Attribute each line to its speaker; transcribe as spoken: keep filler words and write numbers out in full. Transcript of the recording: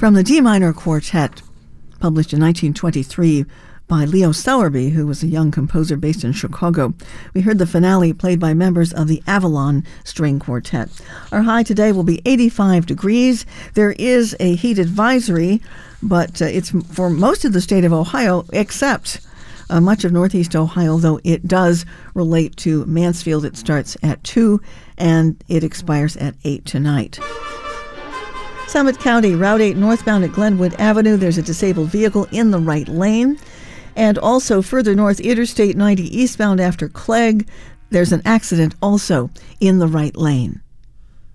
Speaker 1: From the D minor quartet, published in nineteen twenty-three by Leo Sowerby, who was a young composer based in Chicago, we heard the finale played by members of the Avalon String Quartet. Our high today will be eighty-five degrees. There is a heat advisory, but uh, it's for most of the state of Ohio, except uh, much of northeast Ohio, though it does relate to Mansfield. It starts at two, and it expires at eight tonight. Summit County, Route eight northbound at Glenwood Avenue. There's a disabled vehicle in the right lane. And also further north, Interstate ninety eastbound after Clegg. There's an accident also in the right lane.